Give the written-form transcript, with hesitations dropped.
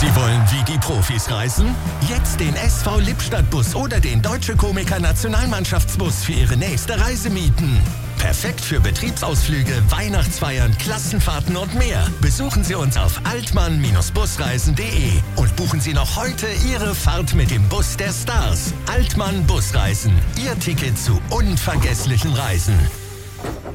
Sie wollen wie die Profis reisen? Jetzt den SV Lippstadt-Bus oder den Deutsche Komiker Nationalmannschaftsbus für Ihre nächste Reise mieten. Perfekt für Betriebsausflüge, Weihnachtsfeiern, Klassenfahrten und mehr. Besuchen Sie uns auf altmann-busreisen.de und buchen Sie noch heute Ihre Fahrt mit dem Bus der Stars. Altmann Busreisen. Ihr Ticket zu unvergesslichen Reisen.